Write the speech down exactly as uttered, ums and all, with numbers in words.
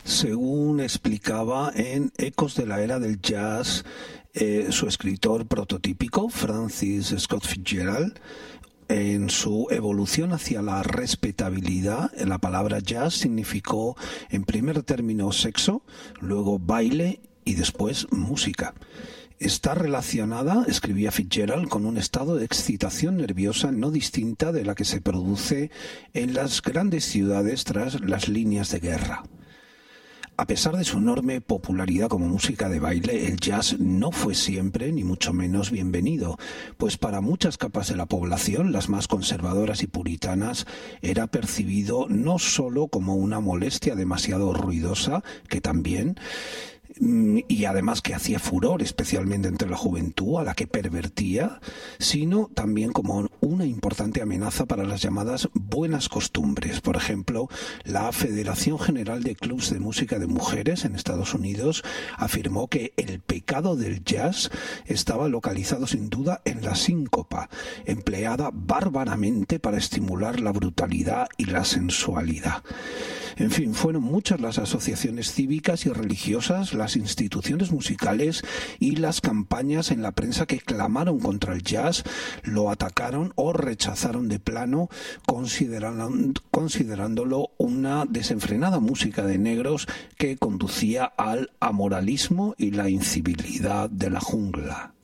Según explicaba en Ecos de la Era del Jazz, eh, su escritor prototípico, Francis Scott Fitzgerald, en su evolución hacia la respetabilidad, la palabra jazz significó en primer término sexo, luego baile y después música. Está relacionada, escribía Fitzgerald, con un estado de excitación nerviosa no distinta de la que se produce en las grandes ciudades tras las líneas de guerra. A pesar de su enorme popularidad como música de baile, el jazz no fue siempre, ni mucho menos, bienvenido, pues para muchas capas de la población, las más conservadoras y puritanas, era percibido no solo como una molestia demasiado ruidosa, que también, y además que hacía furor especialmente entre la juventud, a la que pervertía, sino también como una importante amenaza para las llamadas buenas costumbres. Por ejemplo, la Federación General de Clubs de Música de Mujeres en Estados Unidos afirmó que el pecado del jazz estaba localizado sin duda en la síncopa, empleada bárbaramente para estimular la brutalidad y la sensualidad. En fin, fueron muchas las asociaciones cívicas y religiosas, las instituciones musicales y las campañas en la prensa que clamaron contra el jazz, lo atacaron o rechazaron de plano, considerándolo una desenfrenada música de negros que conducía al amoralismo y la incivilidad de la jungla.